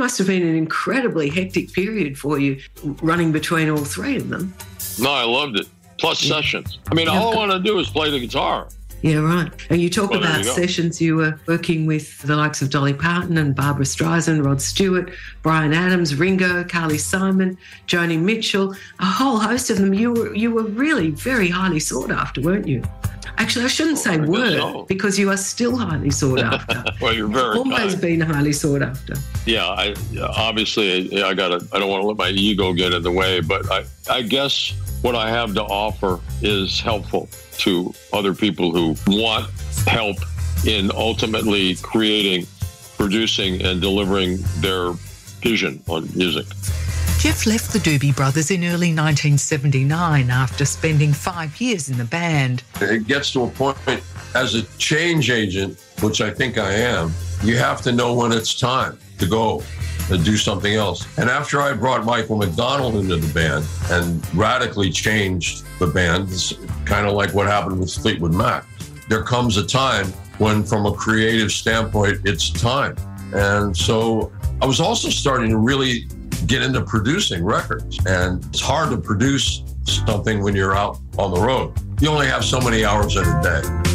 must have been an incredibly hectic period for you, running between all three of them. No, I loved it. Plus sessions. I mean, all I want to do is play the guitar. Yeah, right. And you talk Well, there about you go. sessions you were working with the likes of Dolly Parton and Barbra Streisand, Rod Stewart, Bryan Adams, Ringo, Carly Simon, Joni Mitchell, a whole host of them. You were really very highly sought after, weren't you? Actually, I shouldn't say were, so. because you are still highly sought after. Well, you're very Always kind. been highly sought after. Yeah, obviously, I don't want to let my ego get in the way, but I guess what I have to offer is helpful to other people who want help in ultimately creating, producing, and delivering their vision on music. Jeff left the Doobie Brothers in early 1979 after spending 5 years in the band. It gets to a point, as a change agent, which I think I am, you have to know when it's time to go and do something else. And after I brought Michael McDonald into the band and radically changed the band, it's kind of like what happened with Fleetwood Mac. There comes a time when, from a creative standpoint, it's time. And so I was also starting to really get into producing records. And it's hard to produce something when you're out on the road. You only have so many hours in a day.